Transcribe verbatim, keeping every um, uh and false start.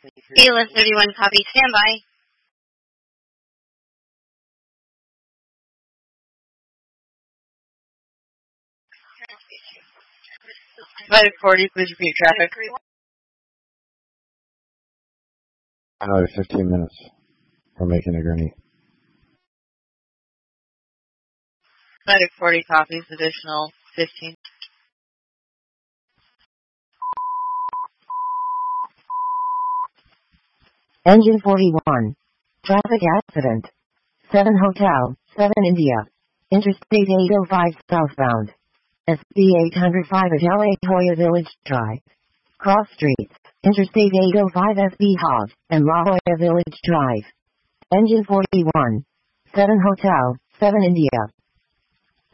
Eelis thirty-one, copy, standby. Five forty, please repeat traffic. Another fifteen minutes. We're making a gurney. Five forty copies, additional fifteen. Engine forty-one. Traffic accident. seven Hotel, seven India. Interstate eight oh five southbound. S B eight oh five at La Jolla Village Drive. Cross streets. Interstate eight oh five S B Hog and La Jolla Village Drive. Engine forty-one. seven Hotel, seven India.